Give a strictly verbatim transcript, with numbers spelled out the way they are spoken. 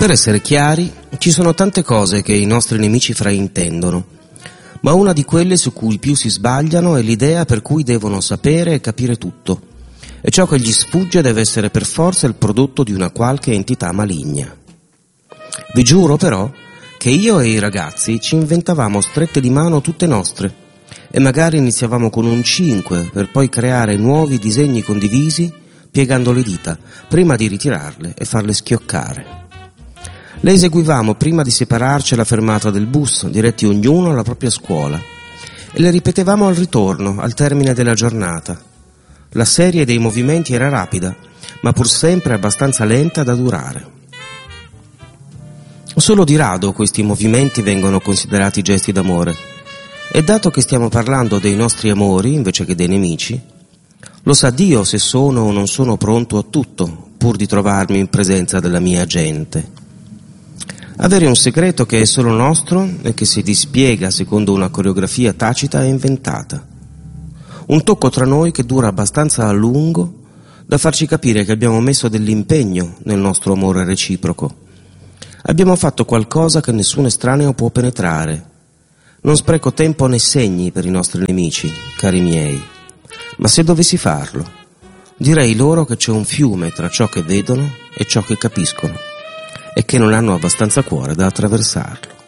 Per essere chiari, ci sono tante cose che i nostri nemici fraintendono, ma una di quelle su cui più si sbagliano è l'idea per cui devono sapere e capire tutto, e ciò che gli sfugge deve essere per forza il prodotto di una qualche entità maligna. Vi giuro però che io e i ragazzi ci inventavamo strette di mano tutte nostre, e magari iniziavamo con un cinque per poi creare nuovi disegni condivisi piegando le dita prima di ritirarle e farle schioccare. Le eseguivamo prima di separarci alla fermata del bus, diretti ognuno alla propria scuola, e le ripetevamo al ritorno, al termine della giornata. La serie dei movimenti era rapida, ma pur sempre abbastanza lenta da durare. Solo di rado questi movimenti vengono considerati gesti d'amore, e dato che stiamo parlando dei nostri amori invece che dei nemici, lo sa Dio se sono o non sono pronto a tutto pur di trovarmi in presenza della mia gente. Avere un segreto che è solo nostro e che si dispiega secondo una coreografia tacita e inventata. Un tocco tra noi che dura abbastanza a lungo da farci capire che abbiamo messo dell'impegno nel nostro amore reciproco. Abbiamo fatto qualcosa che nessun estraneo può penetrare. Non spreco tempo né segni per i nostri nemici, cari miei, ma se dovessi farlo, direi loro che c'è un fiume tra ciò che vedono e ciò che capiscono, e che non hanno abbastanza cuore da attraversarlo.